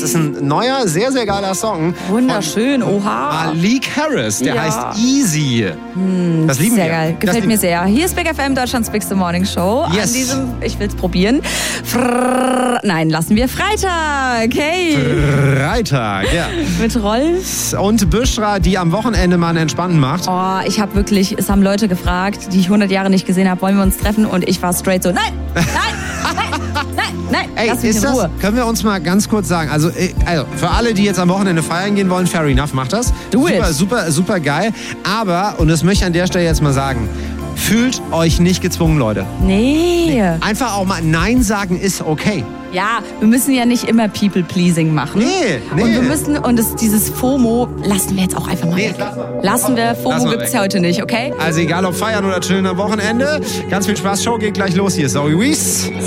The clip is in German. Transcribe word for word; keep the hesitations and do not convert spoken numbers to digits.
ist ein neuer, sehr, sehr geiler Song. Wunderschön, oha. Malik Harris, der Ja. heißt Easy. Hm, das lieben sehr wir. geil, gefällt das mir sehr. Hier ist Big F M, Deutschlands Big Morning Show. Yes. An diesem, ich will's probieren. Frrrr, nein, lassen wir Freitag. Hey. Freitag, ja. Mit Rolf. Und Büschra, die am Wochenende mal einen entspannten macht. Oh, ich habe wirklich, es haben Leute gefragt, die ich hundert Jahre nicht gesehen habe, wollen wir uns treffen? Und ich war straight so, nein, nein, nein, nein, nein, Ey, lass mich ist in Ruhe. das, können wir uns mal ganz kurz sagen, also, äh, also für alle, die jetzt am Wochenende feiern gehen wollen, fair enough, macht das. Do super, it. super, super geil. Aber, und das möchte ich an der Stelle jetzt mal sagen, fühlt euch nicht gezwungen, Leute. Nee. Einfach auch mal Nein sagen ist okay. Ja, wir müssen ja nicht immer People-Pleasing machen. Nee, nee. Und wir müssen, und das, dieses FOMO lassen wir jetzt auch einfach mal Nee, weg. lass mal. Lassen wir, FOMO Lass mal gibt's weg. ja heute nicht, okay? Also egal ob feiern oder chillen am Wochenende, ganz viel Spaß, Show geht gleich los. Hier ist Zoe Wees.